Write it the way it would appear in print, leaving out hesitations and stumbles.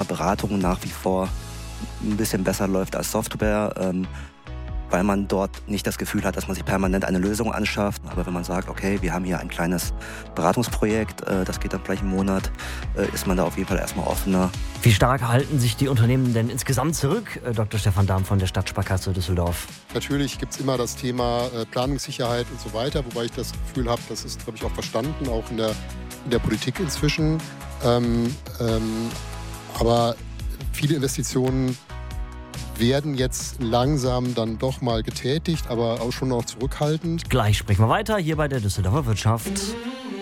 Beratung nach wie vor ein bisschen besser läuft als Software, weil man dort nicht das Gefühl hat, dass man sich permanent eine Lösung anschafft. Aber wenn man sagt, okay, wir haben hier ein kleines Beratungsprojekt, das geht dann vielleicht einen Monat, ist man da auf jeden Fall erstmal offener. Wie stark halten sich die Unternehmen denn insgesamt zurück, Dr. Stefan Dahm von der Stadtsparkasse Düsseldorf? Natürlich gibt es immer das Thema Planungssicherheit und so weiter, wobei ich das Gefühl habe, das ist, glaube ich, auch verstanden, auch in der Politik inzwischen. Aber viele Investitionen werden jetzt langsam dann doch mal getätigt, aber auch schon noch zurückhaltend. Gleich sprechen wir weiter hier bei der Düsseldorfer Wirtschaft.